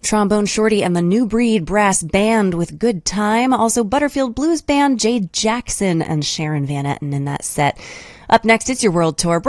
Trombone Shorty and the New Breed Brass Band with Good Time. Also Butterfield Blues Band, Jade Jackson and Sharon Van Etten in that set. Up next, it's your World Tour.